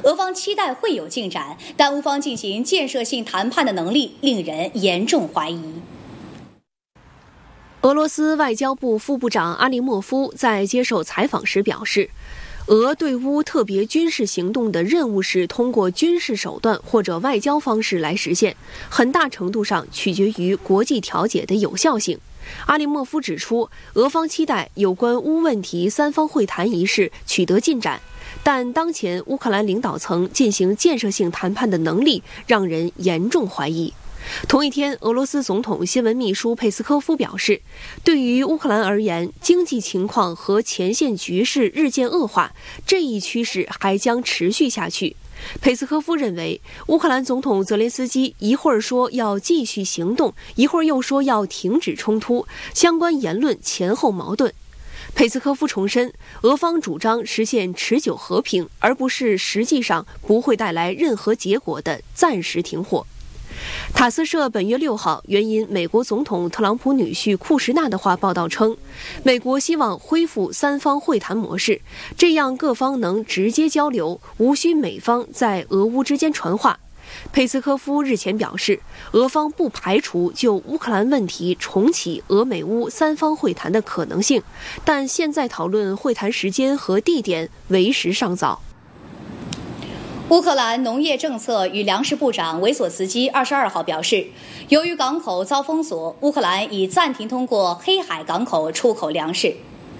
俄方期待会有进展，但乌方进行建设性谈判的能力令人严重怀疑。 俄罗斯外交部副部长阿利莫夫在接受采访时表示，俄对乌特别军事行动的任务是通过军事手段或者外交方式来实现，很大程度上取决于国际调解的有效性。阿利莫夫指出，俄方期待有关乌问题三方会谈一事取得进展，但当前乌克兰领导层进行建设性谈判的能力让人严重怀疑。同一天，俄罗斯总统新闻秘书佩斯科夫表示，对于乌克兰而言，经济情况和前线局势日渐恶化，这一趋势还将持续下去。佩斯科夫认为，乌克兰总统泽连斯基一会儿说要继续行动，一会儿又说要停止冲突，相关言论前后矛盾。佩斯科夫重申，俄方主张实现持久和平，而不是实际上不会带来任何结果的暂时停火。塔斯社本月6号援引美国总统特朗普女婿库什纳的话报道称，美国希望恢复三方会谈模式，这样各方能直接交流，无需美方在俄乌之间传话。佩斯科夫日前表示，俄方不排除就乌克兰问题重启俄美乌三方会谈的可能性，但现在讨论会谈时间和地点为时尚早。 乌克兰农业政策与粮食部长维索茨基22号表示，由于港口遭封锁，乌克兰已暂停通过黑海港口出口粮食。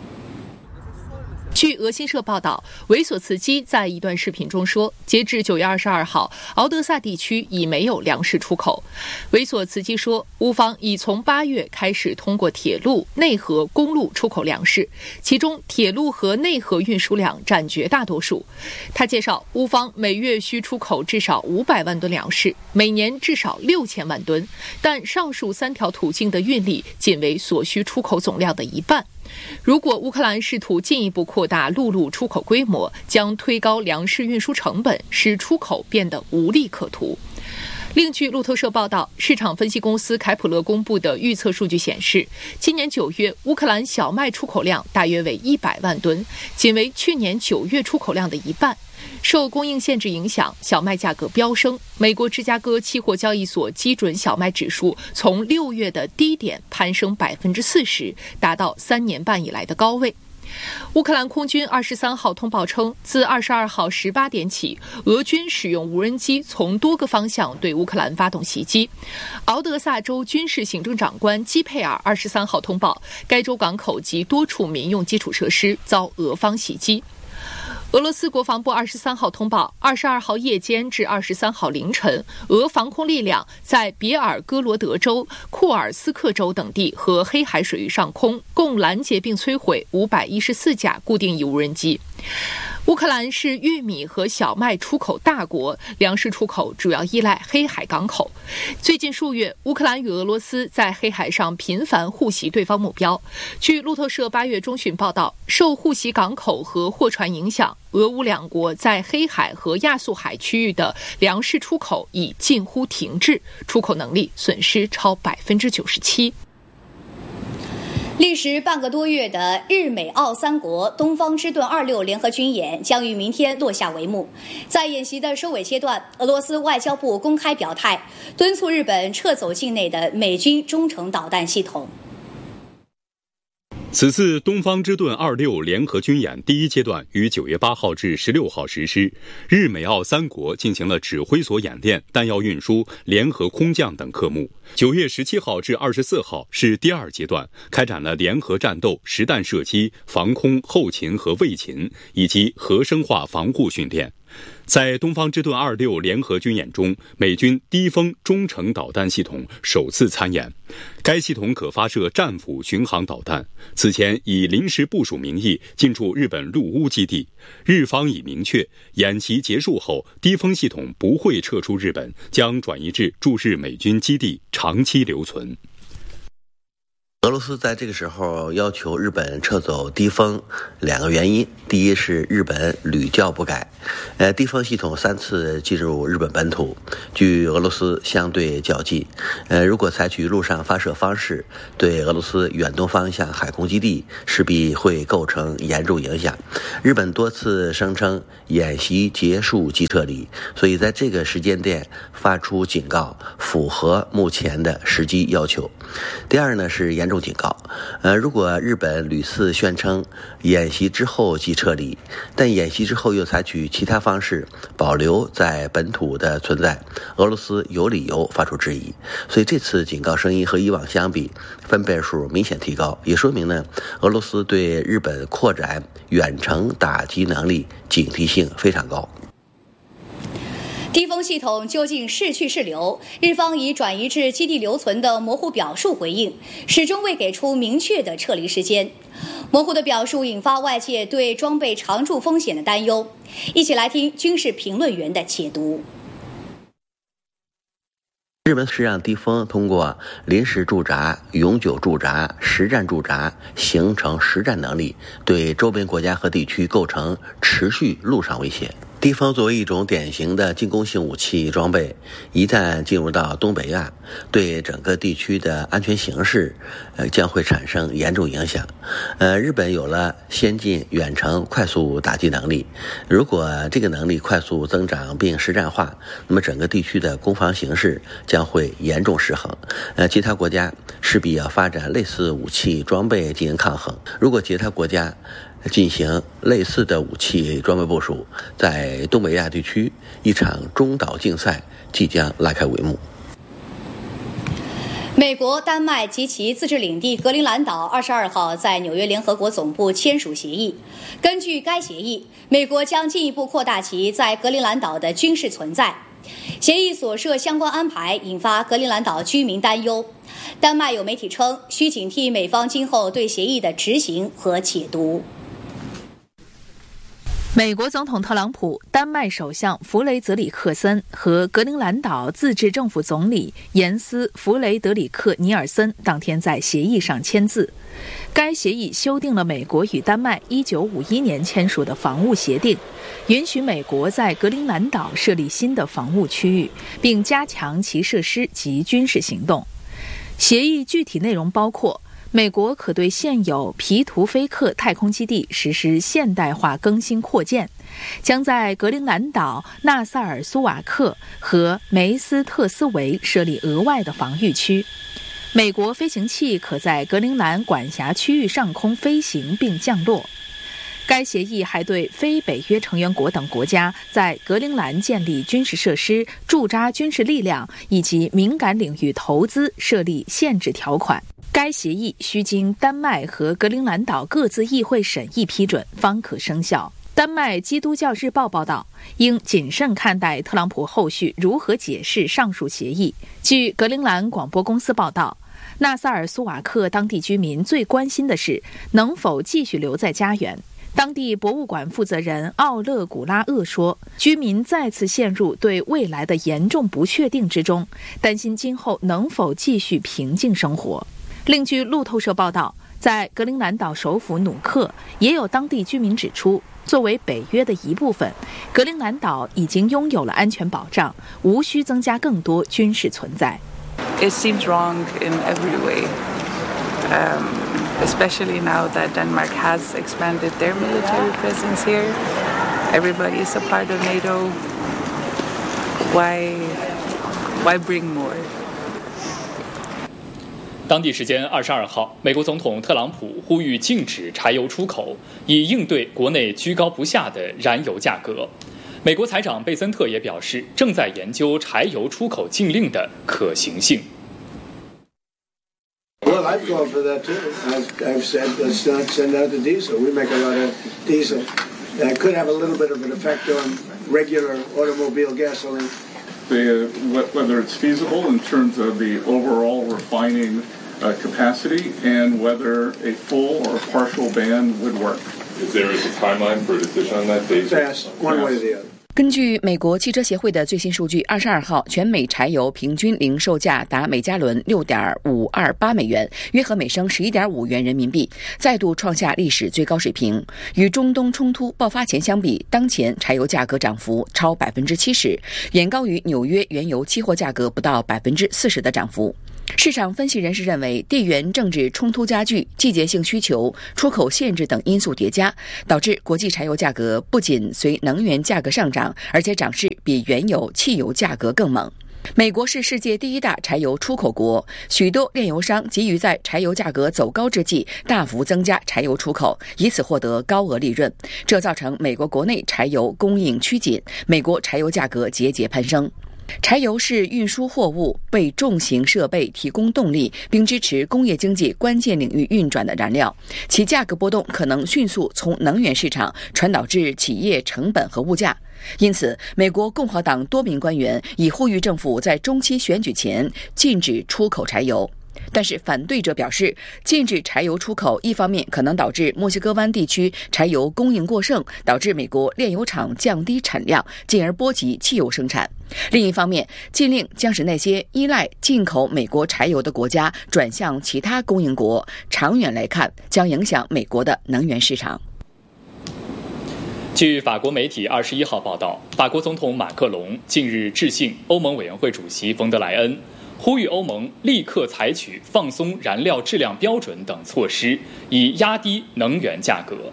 据俄新社报道，维索茨基在一段视频中说，截至9月22号，敖德萨地区已没有粮食出口。维索茨基说，乌方已从8月开始通过铁路、内河、公路出口粮食，其中铁路和内河运输量占绝大多数。他介绍，乌方每月需出口至少500万吨粮食，每年至少6000万吨，但上述3条途径的运力仅为所需出口总量的一半。如果乌克兰试图进一步扩大陆路出口规模，将推高粮食运输成本，使出口变得无利可图。另据路透社报道，市场分析公司凯普勒公布的预测数据显示，今年9月乌克兰小麦出口量大约为100万吨，仅为去年9月出口量的一半。受供应限制影响，小麦价格飙升。美国芝加哥期货交易所基准小麦指数从6月的低点攀升40%，达到3年半以来的高位。乌克兰空军23号通报称，自22号18点起，俄军使用无人机从多个方向对乌克兰发动袭击。敖德萨州军事行政长官基佩尔23号通报，该州港口及多处民用基础设施遭俄方袭击。俄罗斯国防部23号通报，22号夜间至23号凌晨，俄防空力量在别尔哥罗德州、库尔斯克州等地和黑海水域上空共拦截并摧毁514架固定翼无人机。乌克兰是玉米和小麦出口大国，粮食出口主要依赖黑海港口。最近数月，乌克兰与俄罗斯在黑海上频繁互袭对方目标。据路透社8月中旬报道，受互袭港口和货船影响，俄乌两国在黑海和亚速海区域的粮食出口已近乎停滞，出口能力损失超97%。 历时半个多月的日美澳3国东方之盾26联合军演将于明天落下帷幕。在演习的收尾阶段，俄罗斯外交部公开表态，敦促日本撤走境内的美军中程导弹系统。 此次东方之盾26联合军演第一阶段于9月8号至16号实施，日美澳3国进行了指挥所演练、弹药运输、联合空降等科目。9月17号至24号是第二阶段，开展了联合战斗、实弹射击、防空、后勤和卫勤以及核生化防护训练。在东方之盾26联合军演中，美军低风中程导弹系统首次参演。该系统可发射战斧巡航导弹，此前以临时部署名义进驻日本陆乌基地。日方已明确，演习结束后，低风系统不会撤出日本，将转移至驻日美军基地长期留存。 俄罗斯在这个时候要求日本撤走低风2个原因，第一是日本屡教不改，低风系统3次进入日本本土，距俄罗斯相对较近，如果采取陆上发射方式，对俄罗斯远东方向海空基地势必会构成严重影响。日本多次声称演习结束即撤离，所以在这个时间点发出警告，符合目前的时机要求。第二呢是严重警告，如果日本屡次宣称演习之后即撤离，但演习之后又采取其他方式保留在本土的存在，俄罗斯有理由发出质疑。所以这次警告声音和以往相比，分贝数明显提高，也说明呢，俄罗斯对日本扩展远程打击能力警惕性非常高。 低风系统究竟是去是留？日方以转移至基地留存的模糊表述回应，始终未给出明确的撤离时间。模糊的表述引发外界对装备常驻风险的担忧。一起来听军事评论员的解读。 日本是让低风通过临时驻扎、永久驻扎、实战驻扎形成实战能力，对周边国家和地区构成持续陆上威胁。低风作为一种典型的进攻性武器装备，一旦进入到东北亚，对整个地区的安全形势将会产生严重影响。日本有了先进远程快速打击能力，如果这个能力快速增长并实战化，那么整个地区的攻防形势将会严重失衡。其他国家势必要发展类似武器装备进行抗衡。如果其他国家进行类似的武器装备部署，在东北亚地区，一场中岛竞赛即将拉开帷幕。 美国、丹麦及其自治领地格陵兰岛22号在纽约联合国总部签署协议。根据该协议，美国将进一步扩大其在格陵兰岛的军事存在。协议所涉相关安排引发格陵兰岛居民担忧。丹麦有媒体称，需警惕美方今后对协议的执行和解读。 美国总统特朗普、丹麦首相弗雷泽里克森和格陵兰岛自治政府总理严斯·弗雷德里克·尼尔森当天在协议上签字。该协议修订了美国与丹麦1951年签署的防务协定，允许美国在格陵兰岛设立新的防务区域，并加强其设施及军事行动。协议具体内容包括：美国可对现有皮图菲克太空基地实施现代化更新扩建，将在格陵兰岛、纳萨尔苏瓦克和梅斯特斯维设立额外的防御区。美国飞行器可在格陵兰管辖区域上空飞行并降落。该协议还对非北约成员国等国家在格陵兰建立军事设施、驻扎军事力量以及敏感领域投资设立限制条款。该协议需经丹麦和格陵兰岛各自议会审议批准方可生效。丹麦基督教日报报道，应谨慎看待特朗普后续如何解释上述协议。据格陵兰广播公司报道，纳萨尔苏瓦克当地居民最关心的是能否继续留在家园。当地博物馆负责人奥勒古拉厄说，居民再次陷入对未来的严重不确定之中，担心今后能否继续平静生活。另据路透社报道，在格陵兰岛首府努克，也有当地居民指出，作为北约的一部分，格陵兰岛已经拥有了安全保障，无需增加更多军事存在。 It seems wrong in every way, especially now that Denmark has expanded their military presence here. Everybody is a part of NATO. Why bring more? 当地时间22号，美国总统特朗普呼吁禁止柴油出口，以应对国内居高不下的燃油价格。美国财长贝森特也表示，正在研究柴油出口禁令的可行性。 Well, I've called for that too. I've said let's not send out the diesel. We make a lot of diesel. That could have a little bit of an effect on regular automobile gasoline. Whether it's feasible in terms of the overall refining capacity and whether a full or partial ban would work. Is there a timeline for a decision on that? Fast, one way or the other. 根据美国汽车协会的最新数据，22号全美柴油平均零售价达每加仑6.528美元，约合每升11.5元人民币，再度创下历史最高水平。与中东冲突爆发前相比，当前柴油价格涨幅超70%，远高于纽约原油期货价格不到40%的涨幅。市场分析人士认为，地缘政治冲突加剧、季节性需求、出口限制等因素叠加，导致国际柴油价格不仅随能源价格上涨，而且涨势比原油、汽油价格更猛。美国是世界第1大柴油出口国，许多炼油商急于在柴油价格走高之际大幅增加柴油出口，以此获得高额利润，这造成美国国内柴油供应趋紧，美国柴油价格节节攀升。柴油是运输货物、为重型设备提供动力，并支持工业经济关键领域运转的燃料，其价格波动可能迅速从能源市场传导至企业成本和物价。因此，美国共和党多名官员已呼吁政府在中期选举前禁止出口柴油。但是反对者表示，禁止柴油出口一方面可能导致墨西哥湾地区柴油供应过剩，导致美国炼油厂降低产量，进而波及汽油生产；另一方面，禁令将使那些依赖进口美国柴油的国家转向其他供应国，长远来看将影响美国的能源市场。 据法国媒体21号报道，法国总统马克龙近日致信欧盟委员会主席冯德莱恩，呼吁欧盟立刻采取放松燃料质量标准等措施，以压低能源价格。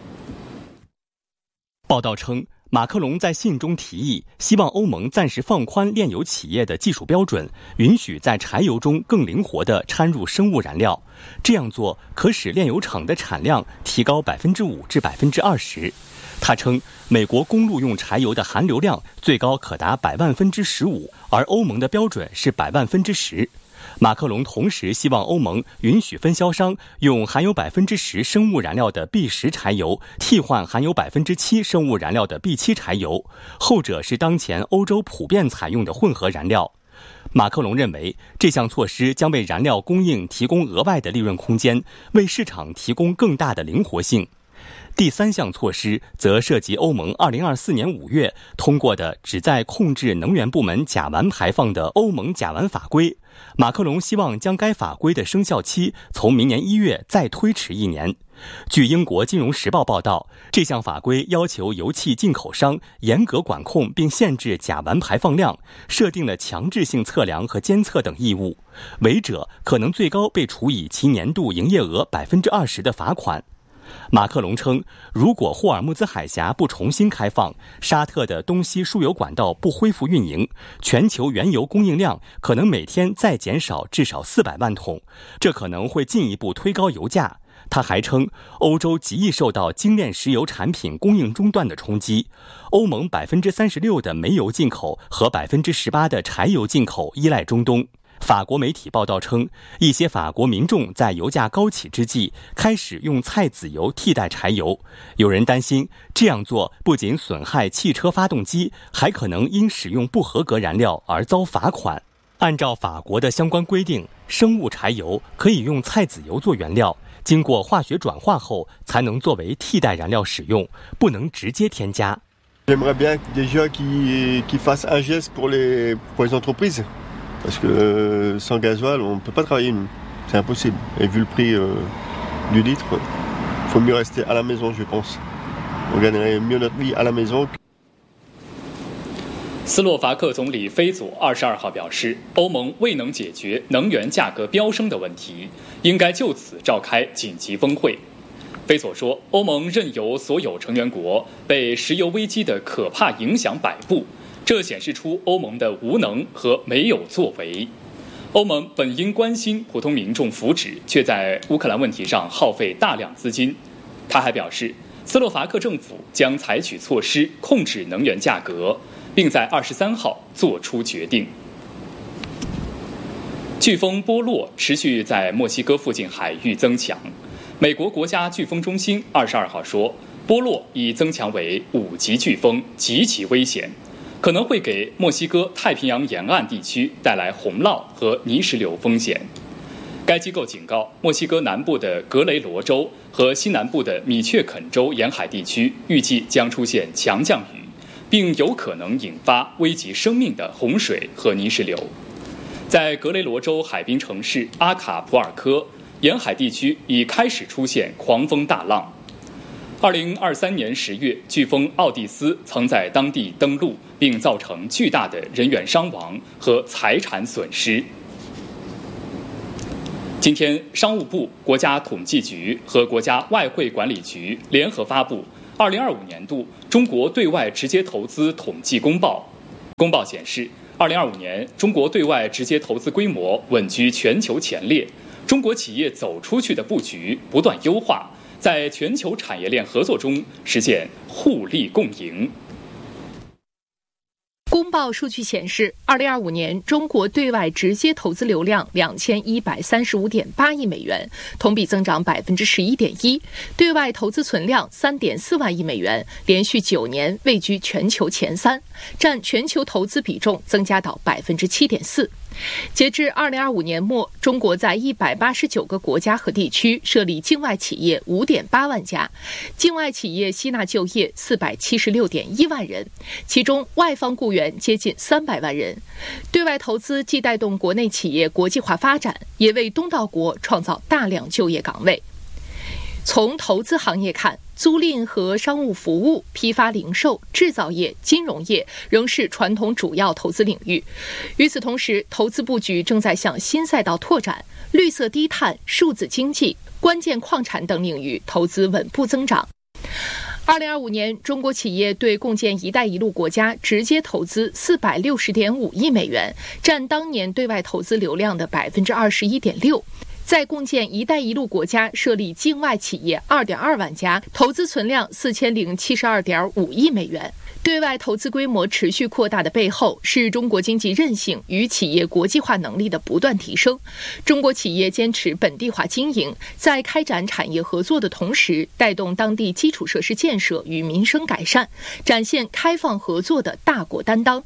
报道称，马克龙在信中提议，希望欧盟暂时放宽炼油企业的技术标准，允许在柴油中更灵活地掺入生物燃料。这样做可使炼油厂的产量提高5%至20%。他称，美国公路用柴油的含硫量最高可达100,000%，而欧盟的标准是100,000%。马克龙同时希望欧盟允许分销商用含有10%生物燃料的 B10 柴油替换含有7%生物燃料的 B7 柴油，后者是当前欧洲普遍采用的混合燃料。马克龙认为，这项措施将为燃料供应提供额外的利润空间，为市场提供更大的灵活性。第3项措施则涉及欧盟2024年5月通过的旨在控制能源部门甲烷排放的欧盟甲烷法规。马克龙希望将该法规的生效期从明年1月再推迟1年。据英国金融时报报道，这项法规要求油气进口商严格管控并限制甲烷排放量，设定了强制性测量和监测等义务，违者可能最高被处以其年度营业额20%的罚款。马克龙称，如果霍尔木兹海峡不重新开放，沙特的东西输油管道不恢复运营，全球原油供应量可能每天再减少至少400万桶，这可能会进一步推高油价。他还称，欧洲极易受到精炼石油产品供应中断的冲击，欧盟36%的煤油进口和18%的柴油进口依赖中东。法国媒体报道称，一些法国民众在油价高企之际开始用菜籽油替代柴油。有人担心，这样做不仅损害汽车发动机，还可能因使用不合格燃料而遭罚款。按照法国的相关规定，生物柴油可以用菜籽油做原料，经过化学转化后才能作为替代燃料使用，不能直接添加。 J'aimerais bien déjà qu'ils fassent un geste pour les entreprises.Parce que sans gasoil, on ne peut pas travailler, c'est impossible. Et vu le prix du litre, il faut mieux rester à la maison, je pense. On gagnerait mieux notre vie à la maison. 斯洛伐克总理菲佐22号表示，欧盟未能解决能源价格飙升的问题，应该就此召开紧急峰会。菲佐说，欧盟任由所有成员国被石油危机的可怕影响摆布，这显示出欧盟的无能和没有作为。欧盟本应关心普通民众福祉，却在乌克兰问题上耗费大量资金。他还表示，斯洛伐克政府将采取措施控制能源价格，并在23号做出决定。飓风波洛持续在墨西哥附近海域增强。美国国家飓风中心22号说，波洛已增强为5级飓风，极其危险，可能会给墨西哥太平洋沿岸地区带来洪涝和泥石流风险。该机构警告，墨西哥南部的格雷罗州和西南部的米却肯州沿海地区预计将出现强降雨， 并有可能引发危及生命的洪水和泥石流。在格雷罗州海滨城市阿卡普尔科，沿海地区已开始出现狂风大浪。2023年10月，飓风奥蒂斯曾在当地登陆，并造成巨大的人员伤亡和财产损失。今天，商务部、国家统计局和国家外汇管理局联合发布2025年度中国对外直接投资统计公报。公报显示，2025年中国对外直接投资规模稳居全球前列，中国企业走出去的布局不断优化，在全球产业链合作中实现互利共赢。 公报数据显示，2025年中国对外直接投资流量2135.8亿美元，同比增长11.1%；对外投资存量3.4万亿美元，连续9年位居全球前3，占全球投资比重增加到7.4%。截至2025年末，中国在189个国家和地区设立境外企业5.8万家，境外企业吸纳就业476.1万人，其中外方雇员接近300万人。对外投资既带动国内企业国际化发展，也为东道国创造大量就业岗位。从投资行业看，租赁和商务服务、批发零售、制造业、金融业仍是传统主要投资领域。与此同时，投资布局正在向新赛道拓展，绿色低碳、数字经济、关键矿产等领域投资稳步增长。2025年，中国企业对共建“一带一路”国家直接投资460.5亿美元，占当年对外投资流量的21.6%。在共建“一带一路”国家设立境外企业2.2万家，投资存量4072.5亿美元。对外投资规模持续扩大的背后，是中国经济韧性与企业国际化能力的不断提升。中国企业坚持本地化经营，在开展产业合作的同时，带动当地基础设施建设与民生改善，展现开放合作的大国担当。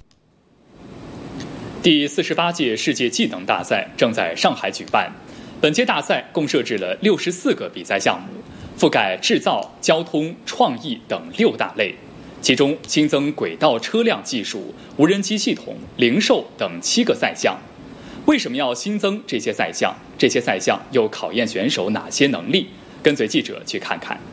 第48届世界技能大赛正在上海举办。本届大赛共设置了64个比赛项目，覆盖制造、交通、创意等6大类，其中新增轨道车辆技术、无人机系统、零售等7个赛项。为什么要新增这些赛项？这些赛项又考验选手哪些能力？跟随记者去看看。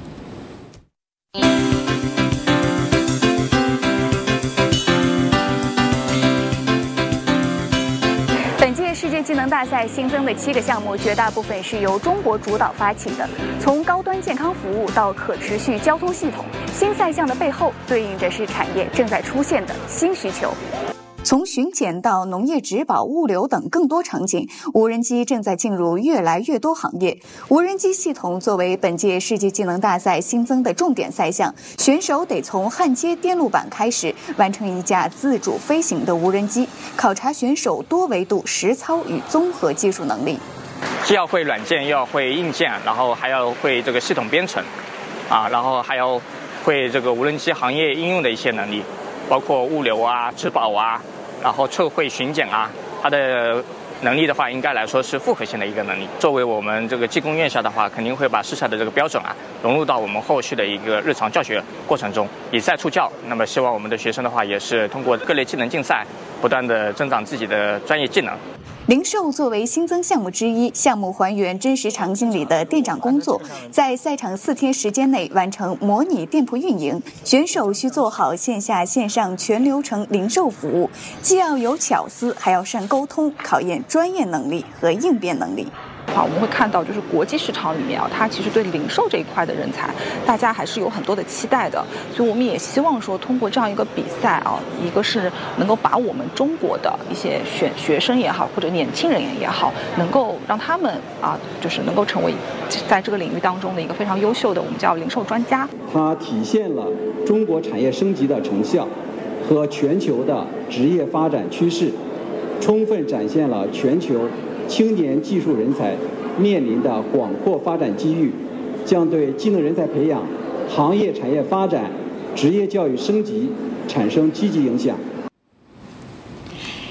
本届世界技能大赛新增的7个项目，绝大部分是由中国主导发起的。从高端健康服务到可持续交通系统，新赛项的背后对应着是产业正在出现的新需求。从巡检到农业植保、物流等更多场景，无人机正在进入越来越多行业。无人机系统作为本届世界技能大赛新增的重点赛项，选手得从焊接电路板开始，完成一架自主飞行的无人机，考察选手多维度实操与综合技术能力。 既要会软件，又要会硬件，然后还要会这个系统编程，然后还要会这个无人机行业应用的一些能力。包括物流啊、质保啊，然后测绘巡检啊，它的能力的话，应该来说是复合性的一个能力。作为我们这个技工院校的话，肯定会把市场的这个标准融入到我们后续的一个日常教学过程中，以赛促教。那么希望我们的学生的话，也是通过各类技能竞赛，不断的增长自己的专业技能。 零售作为新增项目之一，项目还原真实场景里的店长工作，在赛场4天时间内完成模拟店铺运营。选手需做好线下线上全流程零售服务，既要有巧思，还要善沟通，考验专业能力和应变能力。 我们会看到，就是国际市场里面它其实对零售这一块的人才，大家还是有很多的期待的。所以我们也希望说，通过这样一个比赛一个是能够把我们中国的一些学生也好，或者年轻人也好，能够让他们就是能够成为在这个领域当中的一个非常优秀的我们叫零售专家。 它体现了中国产业升级的成效和全球的职业发展趋势，充分展现了全球青年技术人才面临的广阔发展机遇，将对技能人才培养、行业产业发展、职业教育升级产生积极影响。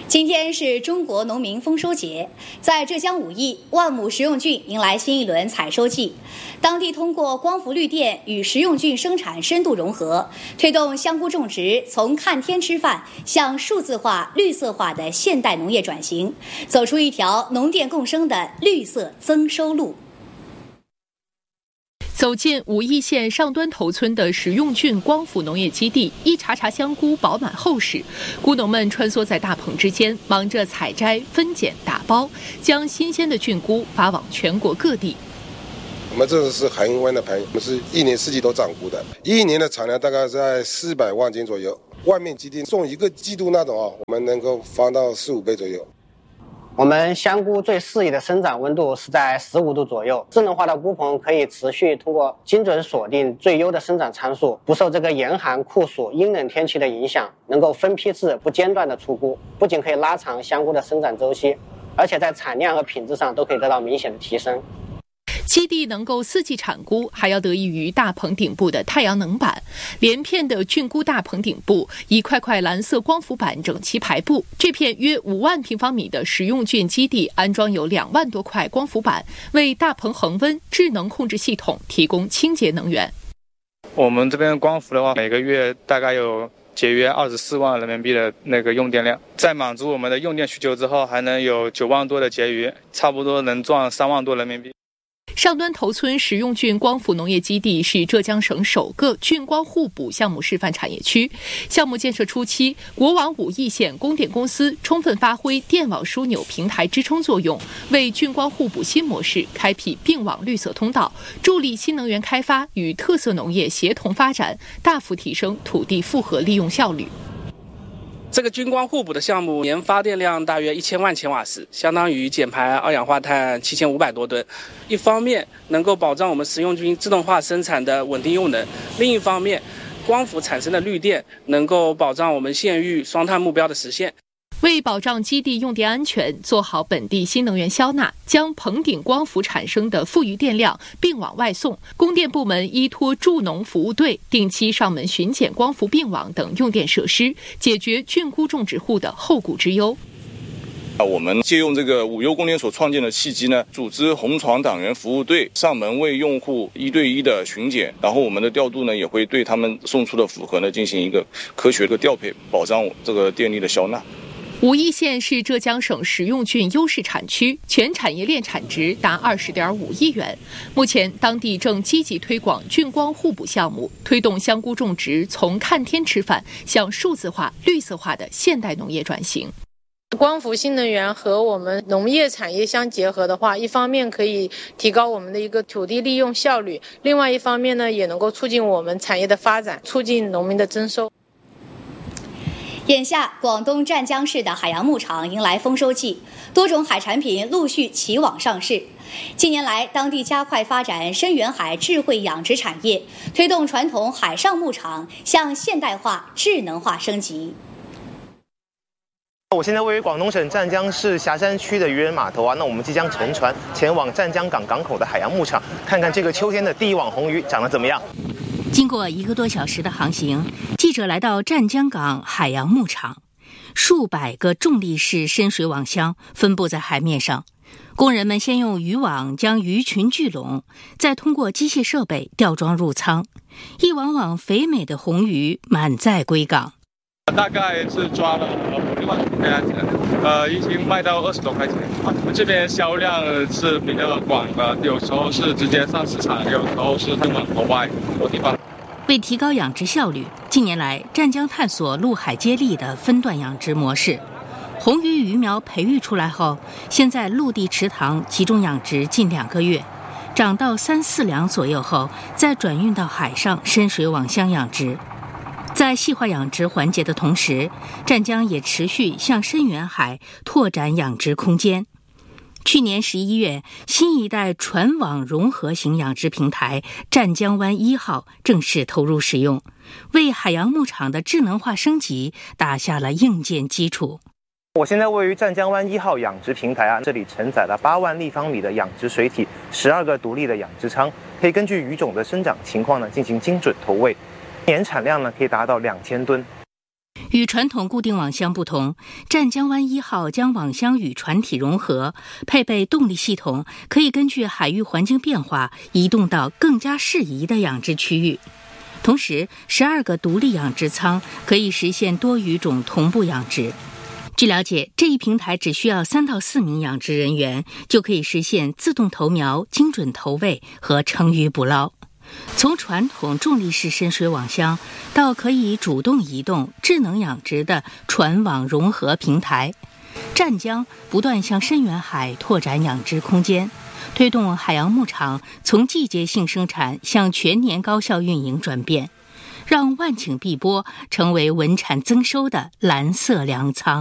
今天是中国农民丰收节，在浙江武义，万亩食用菌迎来新一轮采收季。当地通过光伏绿电与食用菌生产深度融合，推动香菇种植从看天吃饭向数字化、绿色化的现代农业转型，走出一条农电共生的绿色增收路。 走进武义县上端头村的食用菌光伏农业基地，一茬茬香菇饱满厚实，菇农们穿梭在大棚之间，忙着采摘、分拣、打包，将新鲜的菌菇发往全国各地。 我们这是海云湾的盆，我们是一年四季都长菇的，一年的产量大概在400万斤左右。外面基地种1个季度那种我们能够发到4、5倍左右。 我们香菇最适宜的生长温度是在15度左右。智能化的菇棚可以持续通过精准锁定最优的生长参数，不受这个严寒、酷暑、阴冷天气的影响，能够分批次不间断的出菇，不仅可以拉长香菇的生长周期，而且在产量和品质上都可以得到明显的提升。 基地能够4季产菇，还要得益于大棚顶部的太阳能板。连片的菌菇大棚顶部，一块块蓝色光伏板整齐排布。这片约5万平方米的食用菌基地安装有2万多块光伏板，为大棚恒温智能控制系统提供清洁能源。 我们这边光伏的话，每个月大概有节约24万人民币的那个用电量，在满足我们的用电需求之后，还能有9万多的结余，差不多能赚3万多人民币。 上端头村食用菌光伏农业基地是浙江省首个菌光互补项目示范产业区。项目建设初期，国网武义县供电公司充分发挥电网枢纽平台支撑作用，为菌光互补新模式开辟并网绿色通道，助力新能源开发与特色农业协同发展，大幅提升土地复合利用效率。 这个菌光互补的项目年发电量大约1000万千瓦时，相当于减排二氧化碳7500多吨。一方面能够保障我们食用菌自动化生产的稳定用能，另一方面光伏产生的绿电能够保障我们县域双碳目标的实现。 为保障基地用电安全，做好本地新能源消纳，将棚顶光伏产生的富余电量并网外送。供电部门依托助农服务队定期上门巡检光伏并网等用电设施，解决菌菇种植户的后顾之忧。 我们借用这个武优供电所创建的契机呢，组织红床党员服务队上门为用户1对1的巡检，然后我们的调度呢也会对他们送出的符合呢进行一个科学的调配，保障这个电力的消纳。 武义县是浙江省食用菌优势产区，全产业链产值达20.5亿元。目前，当地正积极推广菌光互补项目，推动香菇种植从看天吃饭向数字化、绿色化的现代农业转型。 光伏新能源和我们农业产业相结合的话，一方面可以提高我们的一个土地利用效率，另外一方面呢，也能够促进我们产业的发展，促进农民的增收。 眼下，广东湛江市的海洋牧场迎来丰收季，多种海产品陆续齐网上市。近年来，当地加快发展深远海智慧养殖产业，推动传统海上牧场向现代化、智能化升级。 我现在位于广东省湛江市霞山区的渔人码头啊，那我们即将乘船前往湛江港港口的海洋牧场，看看这个秋天的第一网红鱼长得怎么样。 经过1个多小时的航行，记者来到湛江港海洋牧场，数百个重力式深水网箱分布在海面上，工人们先用渔网将鱼群聚拢，再通过机械设备吊装入舱，一网网肥美的红鱼满载归港。 大概是抓了5、6万这样子，已经卖到20多块钱。这边销量是比较广的，有时候是直接上市场，有时候是通往国外很多地方。 为提高养殖效率，近年来湛江探索陆海接力的分段养殖模式。红鱼鱼苗培育出来后，先在陆地池塘集中养殖近2个月，长到3、4两左右后，再转运到海上深水网箱养殖。在细化养殖环节的同时，湛江也持续向深远海拓展养殖空间。去年11月，新一代船网融合型养殖平台湛江湾1号正式投入使用，为海洋牧场的智能化升级打下了硬件基础。 我现在位于湛江湾1号养殖平台啊，这里承载了8万立方米的养殖水体，12个独立的养殖舱，可以根据鱼种的生长情况呢进行精准投喂，年产量呢可以达到2000吨。 与传统固定网箱不同，湛江湾1号将网箱与船体融合，配备动力系统，可以根据海域环境变化移动到更加适宜的养殖区域。同时，12个独立养殖舱可以实现多鱼种同步养殖。据了解，这一平台只需要3到4名养殖人员，就可以实现自动投苗、精准投喂和成鱼捕捞。从传统重力式深水网箱到可以主动移动、智能养殖的船网融合平台，湛江不断向深远海拓展养殖空间，推动海洋牧场从季节性生产向全年高效运营转变，让万顷碧波成为稳产增收的蓝色粮仓。